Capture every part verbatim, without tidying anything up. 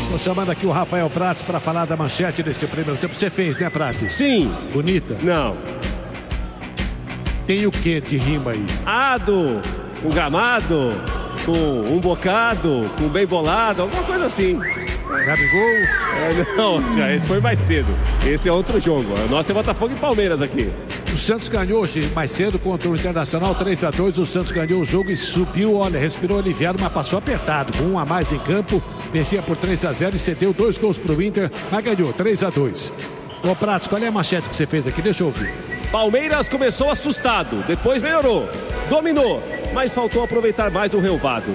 Estou chamando aqui o Rafael Prates para falar da manchete desse primeiro tempo. Você fez, né, Prates? Sim. Bonita? Não. Tem o que de rima aí? Ado, com gramado, com um bocado, com bem bolado, alguma coisa assim. Gabigol? É, não, esse foi mais cedo. Esse é outro jogo. O nosso é Botafogo e Palmeiras aqui. O Santos ganhou hoje mais cedo contra o Internacional, três a dois. O Santos ganhou o jogo e subiu, olha, respirou aliviado, mas passou apertado. Com um a mais em campo, vencia por três a zero e cedeu dois gols para o Inter, mas ganhou três a dois. Ô Pratos, qual é a manchete que você fez aqui? Deixa eu ouvir. Palmeiras começou assustado, depois melhorou, dominou, mas faltou aproveitar mais o relvado.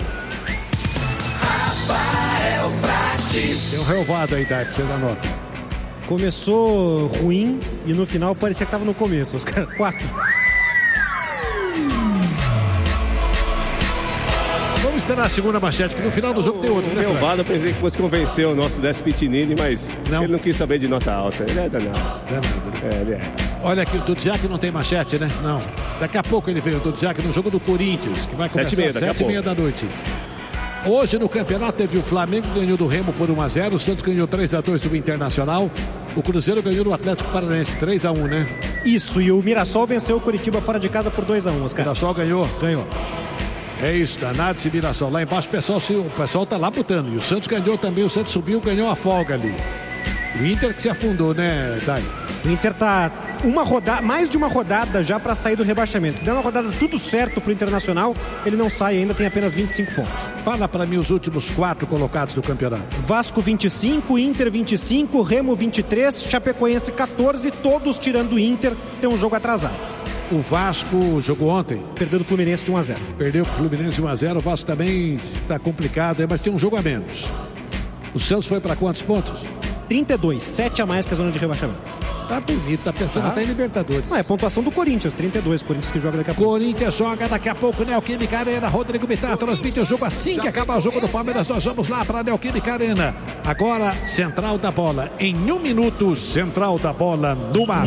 Rafael Prates. Tem um relvado aí, Dai, pra você dar nota. Começou ruim e no final parecia que tava no começo. Os caras, quatro. Vamos esperar a segunda manchete, que no final do jogo tem outro, O né, relvado eu pensei que fosse convencer o nosso Décio Pitinini, mas não. Ele não quis saber de nota alta. Ele é danado. É, ele é. Olha aqui, o Dudziak não tem manchete, né? Não. Daqui a pouco ele veio, o Dudziak, no jogo do Corinthians, que vai começar Sete e meia, às daqui a sete e meia da noite. Hoje no campeonato teve o Flamengo ganhou do Remo por um a zero, o Santos ganhou três a dois do Internacional, o Cruzeiro ganhou do Atlético Paranaense três a um, né? Isso, e o Mirassol venceu o Curitiba fora de casa por dois a um, Oscar. O Mirassol ganhou? Ganhou. É isso, danado esse Mirassol. Lá embaixo o pessoal, o pessoal tá lá botando. E o Santos ganhou também, o Santos subiu, ganhou a folga ali. O Inter que se afundou, né, Dai? O Inter tá uma rodada, mais de uma rodada já para sair do rebaixamento. Se der uma rodada tudo certo pro Internacional, ele não sai ainda, tem apenas vinte e cinco pontos. Fala para mim os últimos quatro colocados do campeonato. Vasco vinte e cinco, Inter vinte e cinco, Remo vinte e três, Chapecoense quatorze, todos tirando o Inter, tem um jogo atrasado. O Vasco jogou ontem. Perdeu do Fluminense de um a zero. Perdeu pro Fluminense de um a zero, o Vasco também está complicado, mas tem um jogo a menos. O Santos foi para quantos pontos? trinta e dois, sete a mais que a zona de rebaixamento. Tá bonito, tá pensando Ah. até em Libertadores. Não, é pontuação do Corinthians, trinta e dois, Corinthians que joga daqui a pouco. Corinthians joga daqui a pouco, Neoquímica Arena, Rodrigo Bittar transmite o jogo assim que acabar o jogo do Palmeiras, nós vamos lá para a Neoquímica Arena. Agora, Central da Bola, em um minuto, Central da Bola no ar.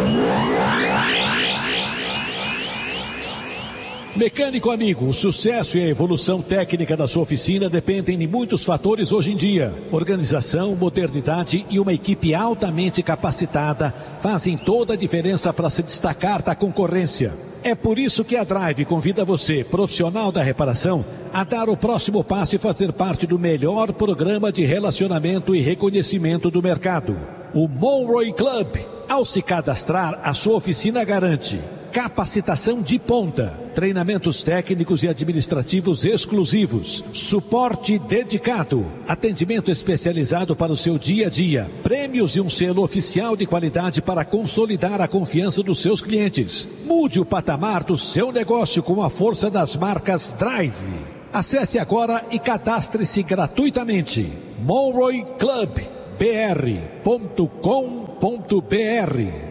Mecânico amigo, o sucesso e a evolução técnica da sua oficina dependem de muitos fatores hoje em dia. Organização, modernidade e uma equipe altamente capacitada fazem toda a diferença para se destacar da concorrência. É por isso que a Drive convida você, profissional da reparação, a dar o próximo passo e fazer parte do melhor programa de relacionamento e reconhecimento do mercado. O Monroe Club. Ao se cadastrar, a sua oficina garante capacitação de ponta, treinamentos técnicos e administrativos exclusivos, suporte dedicado, atendimento especializado para o seu dia a dia, prêmios e um selo oficial de qualidade para consolidar a confiança dos seus clientes. Mude o patamar do seu negócio com a força das marcas Drive. Acesse agora e cadastre-se gratuitamente. Monroe Club B R ponto com ponto B R